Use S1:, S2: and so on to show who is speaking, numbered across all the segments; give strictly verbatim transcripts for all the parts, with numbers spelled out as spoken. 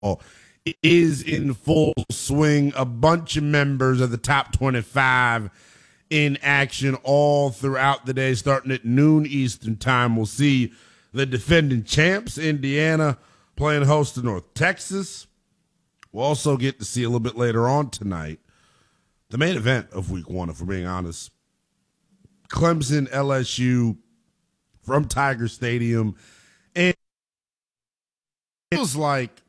S1: is in full swing. A bunch of members of the top twenty-five in action all throughout the day, starting at noon Eastern time. We'll see the defending champs, Indiana, playing host to North Texas. We'll also get to see a little bit later on tonight the main event of week one, if we're being honest. Clemson, L S U from Tiger Stadium. And it feels like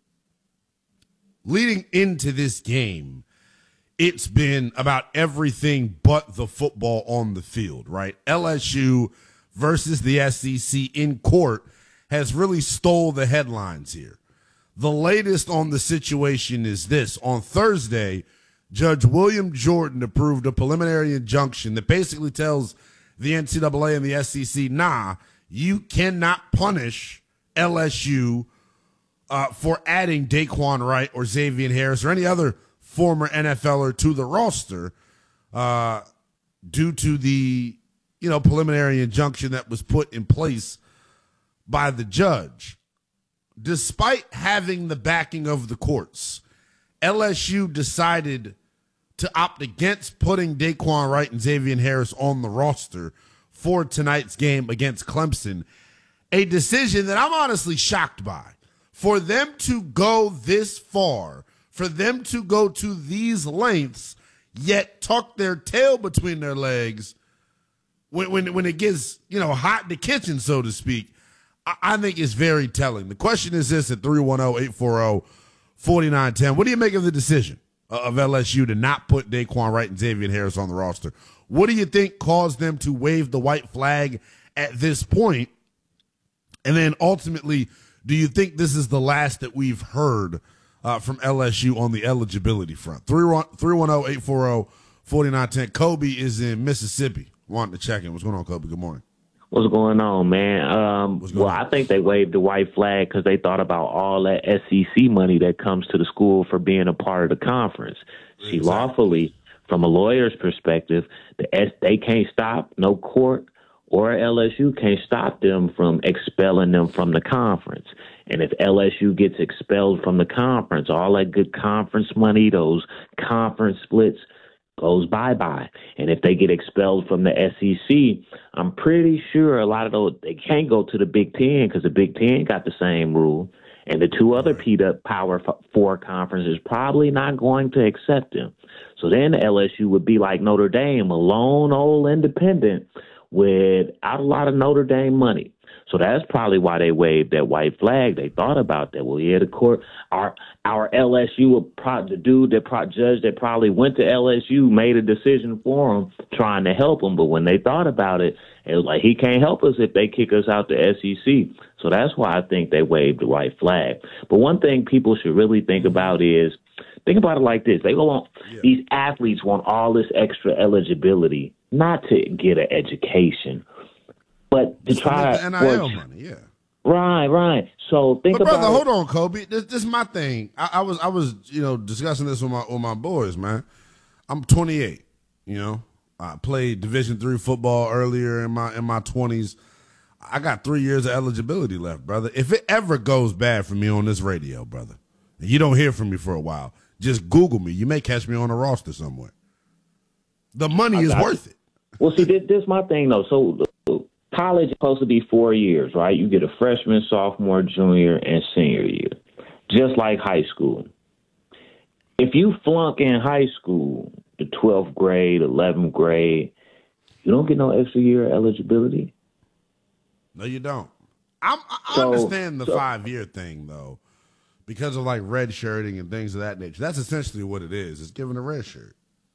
S1: leading into this game, it's been about everything but the football on the field, right? L S U versus the S E C in court has really stole the headlines here. The latest on the situation is this. On Thursday, Judge William Jordan approved a preliminary injunction that basically tells the N C double A and the S E C, nah, you cannot punish L S U uh, for adding Daquan Wright or Xavier Harris or any other former N F L er to the roster uh, due to the you know preliminary injunction that was put in place by the judge. Despite having the backing of the courts, L S U decided to opt against putting Daquan Wright and Xavier Harris on the roster for tonight's game against Clemson, a decision that I'm honestly shocked by. For them to go this far, for them to go to these lengths, yet tuck their tail between their legs when when, when it gets you know hot in the kitchen, so to speak, I, I think is very telling. The question is this at three one zero, eight four zero, four nine one zero. What do you make of the decision of L S U to not put Daquan Wright and Xavier Harris on the roster? What do you think caused them to wave the white flag at this point? And then ultimately, do you think this is the last that we've heard uh, from L S U on the eligibility front? three one zero, eight four zero, four nine one zero. Kobe is in Mississippi. Wanting to check in. What's going on, Kobe? Good morning.
S2: What's going on, man? Um, well, on? I think they waved the white flag because they thought about all that S E C money that comes to the school for being a part of the conference. See, exactly. Lawfully, from a lawyer's perspective, the S- they can't stop, no court or L S U can't stop them from expelling them from the conference. And if L S U gets expelled from the conference, all that good conference money, those conference splits, goes bye-bye. And if they get expelled from the S E C, I'm pretty sure a lot of those, they can't go to the Big Ten because the Big Ten got the same rule. And the two other P W Power Four conferences probably not going to accept them. So then the L S U would be like Notre Dame, a lone old independent without a lot of Notre Dame money. So that's probably why they waved that white flag. They thought about that. Well, yeah, the court, our our L S U, the dude that pro, judge that probably went to L S U made a decision for him, trying to help him. But when they thought about it, it was like he can't help us if they kick us out the S E C. So that's why I think they waved the white flag. But one thing people should really think about is, think about it like this: they want yeah. these athletes want all this extra eligibility, not to get an education, but to try
S1: the N I L money, yeah.
S2: Right, right. So think
S1: but
S2: about
S1: brother,
S2: it.
S1: hold on, Kobe. This, this is my thing. I, I was, I was, you know, discussing this with my with my boys, man. I'm twenty-eight. You know, I played Division three football earlier in my in my twenties. I got three years of eligibility left, brother. If it ever goes bad for me on this radio, brother, and you don't hear from me for a while, just Google me. You may catch me on a roster somewhere. The money is worth it.
S2: Well, see, this, this is my thing, though. So college is supposed to be four years, right? You get a freshman, sophomore, junior, and senior year, just like high school. If you flunk in high school, the twelfth grade, eleventh grade, you don't get no extra year eligibility.
S1: No, you don't. I'm, I
S2: so,
S1: understand the
S2: so,
S1: five-year thing, though, because of, like, red shirting and things of that nature. That's essentially what it is. It's giving a red shirt.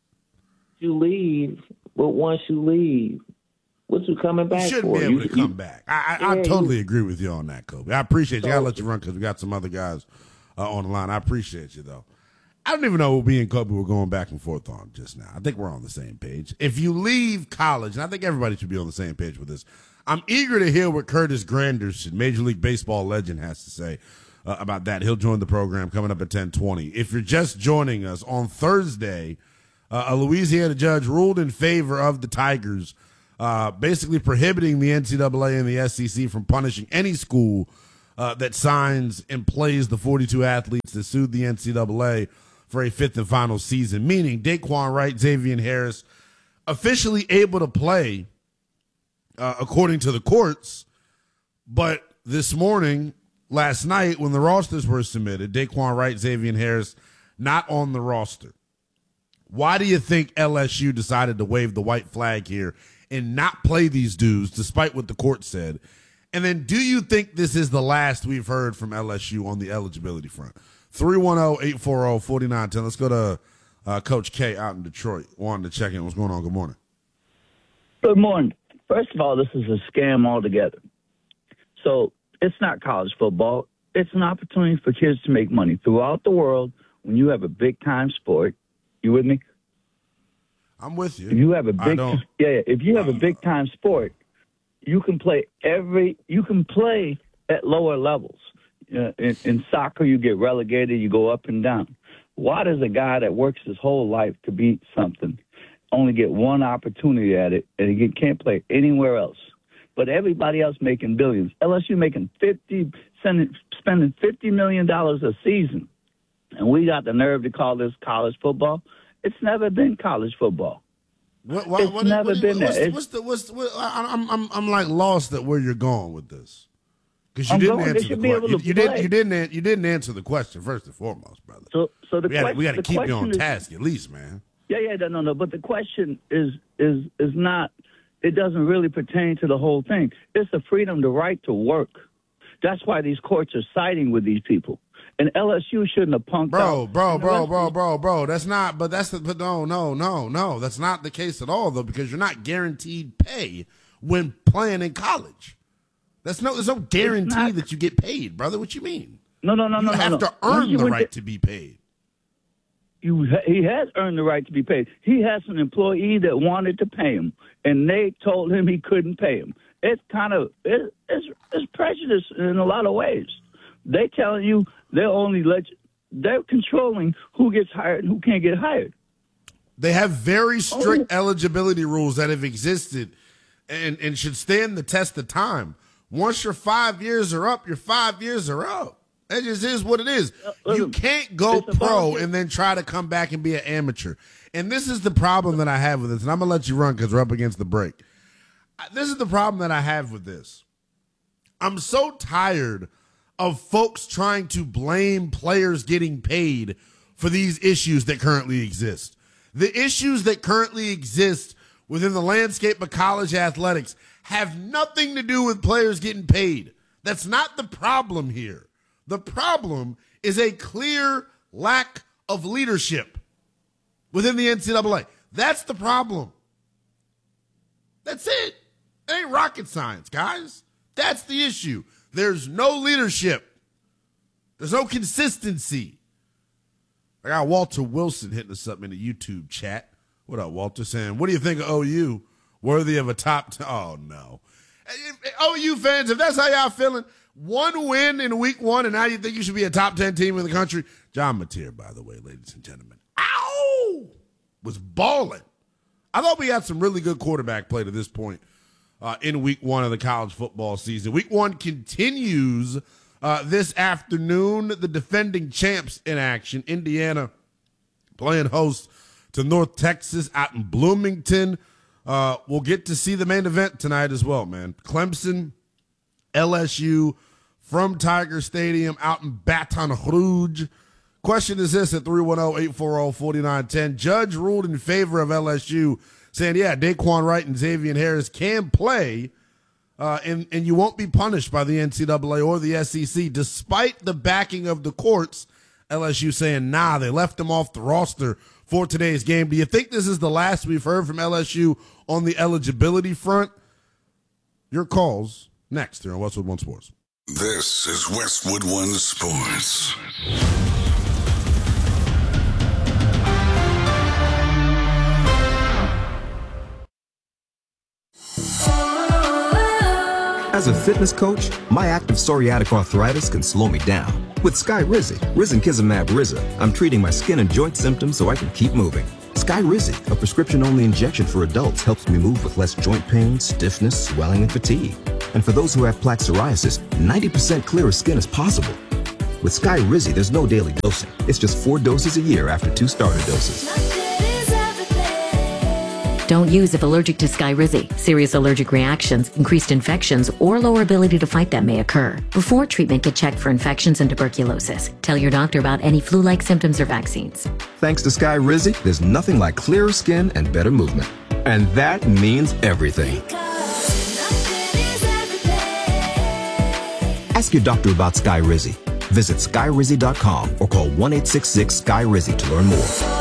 S2: You leave, but once you leave, what you coming back for?
S1: You shouldn't
S2: for?
S1: be able
S2: you,
S1: to come
S2: you,
S1: back. I, I,
S2: yeah,
S1: I totally
S2: you,
S1: agree with you on that, Kobe. I appreciate
S2: so,
S1: you. I got to let you run because we got some other guys uh, on the line. I appreciate you, though. I don't even know what me and Kobe were going back and forth on just now. I think we're on the same page. If you leave college, and I think everybody should be on the same page with this, I'm eager to hear what Curtis Granderson, Major League Baseball legend, has to say uh, about that. He'll join the program coming up at ten twenty. If you're just joining us, on Thursday, uh, a Louisiana judge ruled in favor of the Tigers, uh, basically prohibiting the N C double A and the S E C from punishing any school uh, that signs and plays the forty-two athletes that sued the N C double A for a fifth and final season, meaning Daquan Wright, Xavier Harris, officially able to play uh, according to the courts. But this morning, last night, when the rosters were submitted, Daquan Wright, Xavier Harris, not on the roster. Why do you think L S U decided to wave the white flag here and not play these dudes, despite what the court said? And then do you think this is the last we've heard from L S U on the eligibility front? three one zero, eight four zero, four nine one zero. Let's go to uh, Coach K out in Detroit. Wanted to check in. What's going on? Good morning.
S3: Good morning. First of all, this is a scam altogether. So it's not college football. It's an opportunity for kids to make money. Throughout the world, when you have a big-time sport, you with me?
S1: I'm with you.
S3: If you have a big,
S1: I don't,
S3: yeah, if you have a big-time sport, you can play every, you can play at lower levels. Uh, in, in soccer, you get relegated, you go up and down. Why does a guy that works his whole life to beat something only get one opportunity at it and he can't play anywhere else? But everybody else making billions. L S U making fifty, spending, spending fifty million dollars a season, and we got the nerve to call this college football. It's never been college football.
S1: What, what,
S3: it's
S1: what,
S3: never
S1: what,
S3: been
S1: what's,
S3: that.
S1: What's the, what's the, what, I'm, I'm, I'm like lost at where you're going with this. Because you
S3: I'm
S1: didn't
S3: going,
S1: answer the question. You, you didn't. You didn't. You didn't answer the question first and foremost, brother.
S3: So, so the
S1: we got we got to keep you on
S3: is,
S1: task at least, man.
S3: Yeah, yeah, no, no, no. But the question is, is, is not. It doesn't really pertain to the whole thing. It's the freedom, the right to work. That's why these courts are siding with these people. And L S U shouldn't have punked
S1: bro,
S3: out.
S1: Bro, bro, bro, bro, bro. That's not. But that's the. But no, no, no, no. That's not the case at all, though, because you're not guaranteed pay when playing in college. That's no, there's no guarantee not, that you get paid, brother. What you mean?
S3: No, no, no,
S1: you
S3: no.
S1: You have
S3: no,
S1: to
S3: no.
S1: earn the right to, to be paid.
S3: You, he has earned the right to be paid. He has an employee that wanted to pay him, and they told him he couldn't pay him. It's kind of it, it's, it's prejudice in a lot of ways. They telling you they're only let you, they're controlling who gets hired and who can't get hired.
S1: They have very strict oh. eligibility rules that have existed and, and should stand the test of time. Once your five years are up, your five years are up. That just is what it is. You can't go pro and then try to come back and be an amateur. And this is the problem that I have with this. And I'm going to let you run because we're up against the break. This is the problem that I have with this. I'm so tired of folks trying to blame players getting paid for these issues that currently exist. The issues that currently exist within the landscape of college athletics have nothing to do with players getting paid. That's not the problem here. The problem is a clear lack of leadership within the N C double A. That's the problem. That's it. It ain't rocket science, guys. That's the issue. There's no leadership. There's no consistency. I got Walter Wilson hitting us up in the YouTube chat. What up, Walter? Saying, what do you think of O U? Worthy of a top ten? Oh, no. O U fans, if that's how y'all feeling, one win in week one, and now you think you should be a top ten team in the country? John Mateer, by the way, ladies and gentlemen. Ow! Was balling. I thought we had some really good quarterback play to this point uh, in week one of the college football season. Week one continues uh, this afternoon. The defending champs in action. Indiana playing host to North Texas out in Bloomington. Uh, we'll get to see the main event tonight as well, man. Clemson, L S U from Tiger Stadium out in Baton Rouge. Question is this at three one zero, eight four zero, four nine one zero. Judge ruled in favor of L S U, saying, yeah, Daquan Wright and Xavier Harris can play, uh, and, and you won't be punished by the N C double A or the S E C, despite the backing of the courts. L S U saying, nah, they left them off the roster for today's game. Do you think this is the last we've heard from L S U on the eligibility front? Your calls next here on Westwood One Sports.
S4: This is Westwood One Sports.
S5: As a fitness coach, my active psoriatic arthritis can slow me down. With Skyrizi, Risankizumab Riza, I'm treating my skin and joint symptoms so I can keep moving. Skyrizi, a prescription-only injection for adults, helps me move with less joint pain, stiffness, swelling, and fatigue. And for those who have plaque psoriasis, ninety percent clearer skin is possible. With Skyrizi, there's no daily dosing. It's just four doses a year after two starter doses.
S6: Don't use if allergic to Skyrizi. Serious allergic reactions, increased infections, or lower ability to fight them may occur. Before treatment, get checked for infections and tuberculosis. Tell your doctor about any flu-like symptoms or vaccines.
S5: Thanks to Skyrizi, there's nothing like clearer skin and better movement. And that means everything. Ask your doctor about Skyrizi. Visit Skyrizi dot com or call one eight six six Sky Rizzy to learn more.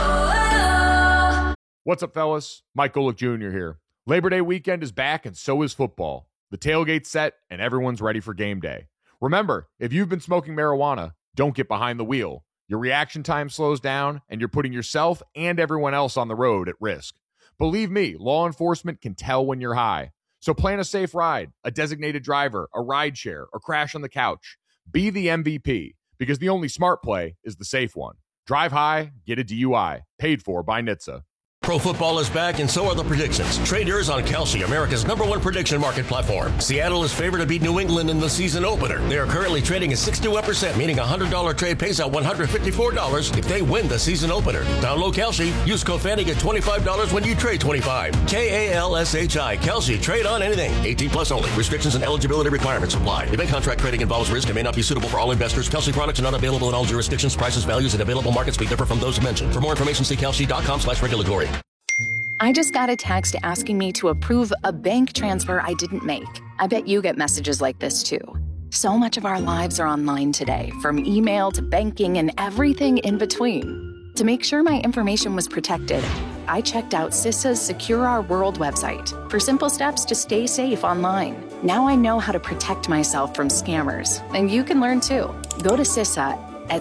S7: What's up, fellas? Mike Golick Junior here. Labor Day weekend is back, and so is football. The tailgate's set, and everyone's ready for game day. Remember, if you've been smoking marijuana, don't get behind the wheel. Your reaction time slows down, and you're putting yourself and everyone else on the road at risk. Believe me, law enforcement can tell when you're high. So plan a safe ride, a designated driver, a ride share, or crash on the couch. Be the M V P, because the only smart play is the safe one. Drive high, get a D U I. Paid for by N H T S A.
S8: Pro football is back, and so are the predictions. Trade yours on Kalshi, America's number one prediction market platform. Seattle is favored to beat New England in the season opener. They are currently trading at sixty-one percent, meaning a one hundred dollars trade pays out one hundred fifty-four dollars if they win the season opener. Download Kalshi. Use code Fanny, get twenty-five dollars when you trade twenty-five. K A L S H I. Kalshi. Trade on anything. eighteen plus only. Restrictions and eligibility requirements apply. Event contract trading involves risk and may not be suitable for all investors. Kalshi products are not available in all jurisdictions. Prices, values, and available markets may differ from those mentioned. For more information, see Kalshi.com slash regulatory.
S9: I just got a text asking me to approve a bank transfer I didn't make. I bet you get messages like this too. So much of our lives are online today, from email to banking and everything in between. To make sure my information was protected, I checked out CISA's Secure Our World website for simple steps to stay safe online. Now I know how to protect myself from scammers, and you can learn too. Go to CISA at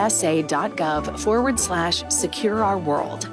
S9: cisa.gov forward slash secure our world.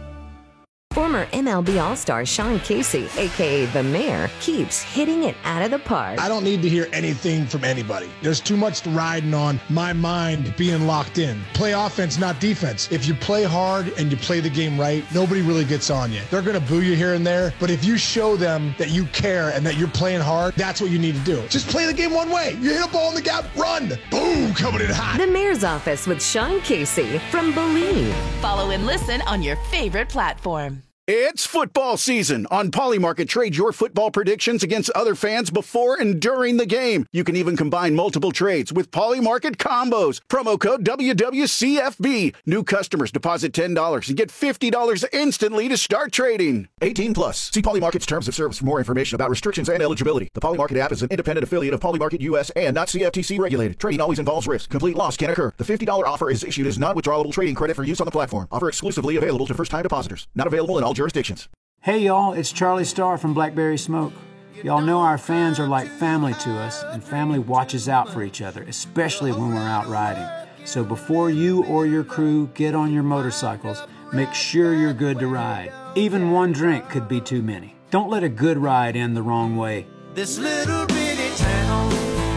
S10: Former M L B All-Star Sean Casey, a k a. The Mayor, keeps hitting it out of the park.
S11: I don't need to hear anything from anybody. There's too much riding on my mind being locked in. Play offense, not defense. If you play hard and you play the game right, nobody really gets on you. They're going to boo you here and there, but if you show them that you care and that you're playing hard, that's what you need to do. Just play the game one way. You hit a ball in the gap, run. Boom, coming in hot.
S10: The Mayor's Office with Sean Casey from Believe.
S12: Follow and listen on your favorite platform.
S13: It's football season. On Polymarket, trade your football predictions against other fans before and during the game. You can even combine multiple trades with Polymarket combos. Promo code W W C F B. New customers deposit ten dollars and get fifty dollars instantly to start trading. eighteen plus. See Polymarket's terms of service for more information about restrictions and eligibility. The Polymarket app is an independent affiliate of Polymarket U S and not C F T C regulated. Trading always involves risk. Complete loss can occur. The fifty dollars offer is issued as non-withdrawable trading credit for use on the platform. Offer exclusively available to first-time depositors. Not available in all jurisdictions.
S14: Hey y'all, it's Charlie Starr from Blackberry Smoke. Y'all know our fans are like family to us, and family watches out for each other, especially when we're out riding. So before you or your crew get on your motorcycles, make sure you're good to ride. Even one drink could be too many. Don't let a good ride end the wrong way.
S15: This little bitty town,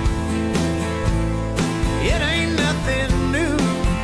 S15: it ain't nothing new.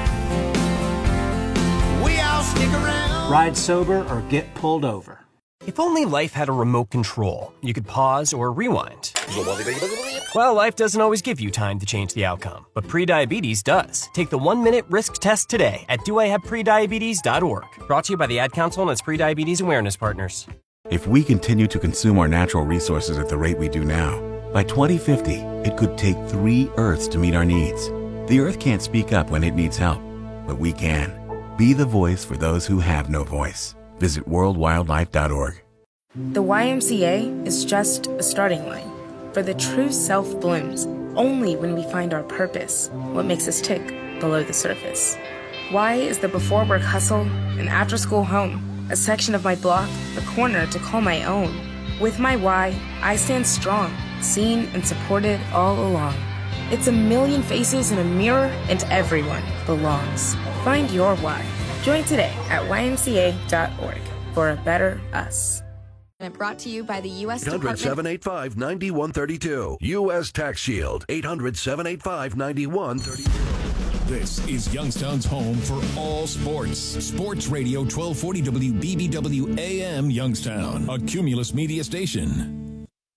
S15: We all stick around.
S14: Ride sober or get pulled over.
S16: If only life had a remote control, you could pause or rewind. Well, life doesn't always give you time to change the outcome, but prediabetes does. Take the one-minute risk test today at do I have prediabetes dot org. Brought to you by the Ad Council and its prediabetes awareness partners.
S17: If we continue to consume our natural resources at the rate we do now, by twenty fifty, it could take three Earths to meet our needs. The Earth can't speak up when it needs help, but we can. Be the voice for those who have no voice. Visit world wildlife dot org.
S18: The Y M C A is just a starting line. For the true self blooms only when we find our purpose, what makes us tick below the surface. Y is the before work hustle, an after school home, a section of my block, a corner to call my own. With my Y, I stand strong, seen and supported all along. It's a million faces in a mirror, and everyone belongs. Find your why. Join today at Y M C A dot org for a better us.
S19: Brought to you by the U S
S20: eight hundred, seven eight five, nine one three two. U S Tax Shield. eight hundred, seven eight five, nine one three two.
S21: This is Youngstown's home for all sports. Sports Radio twelve forty W B B W A M Youngstown, a Cumulus media station.